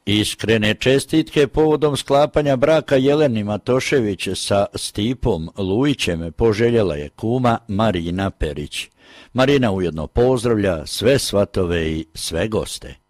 Iskrene čestitke povodom sklapanja braka Jeleni Matošević sa Stipom Lujićem poželjela je kuma Marina Perić. Marina ujedno pozdravlja sve svatove i sve goste.